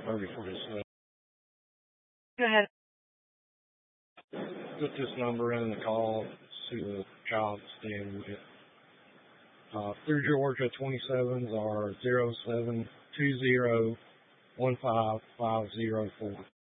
ready for this. Go ahead. Put this number in the call, see the job stand with it. Through Georgia, 27s are 0720 15504.